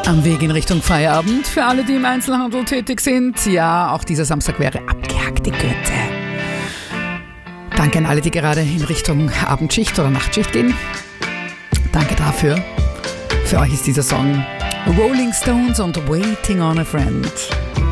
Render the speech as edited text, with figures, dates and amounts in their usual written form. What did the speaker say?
Am Weg in Richtung Feierabend für alle, die im Einzelhandel tätig sind. Ja, auch dieser Samstag wäre abgehakt, die Goethe. Danke an alle, die gerade in Richtung Abendschicht oder Nachtschicht gehen. Danke dafür. Für euch ist dieser Song Rolling Stones und Waiting on a Friend.